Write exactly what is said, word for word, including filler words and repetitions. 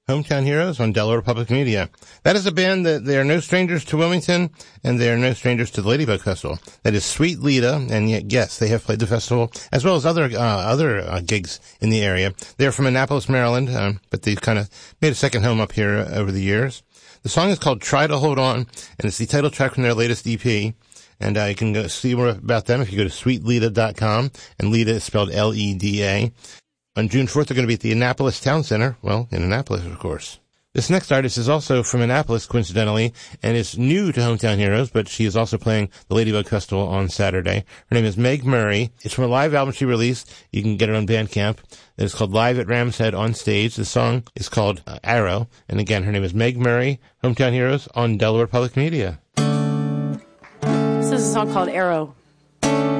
Hometown Heroes on Delaware Public Media. That is a band that they are no strangers to Wilmington, and they are no strangers to the Ladybug Festival. That is Sweet Lita, and yet, yes, they have played the festival, as well as other uh, other uh, gigs in the area. They're from Annapolis, Maryland, um, but they've kind of made a second home up here uh, over the years. The song is called Try to Hold On, and it's the title track from their latest E P. And uh, you can go see more about them if you go to sweet lita dot com, and Lita is spelled L E D A. On June fourth, they're going to be at the Annapolis Town Center. Well, in Annapolis, of course. This next artist is also from Annapolis, coincidentally, and is new to Hometown Heroes, but she is also playing the Ladybug Festival on Saturday. Her name is Meg Murray. It's from a live album she released. You can get it on Bandcamp. It's called Live at Ram's Head on Stage. The song is called uh, Arrow. And again, her name is Meg Murray, Hometown Heroes on Delaware Public Media. This is a song called Arrow.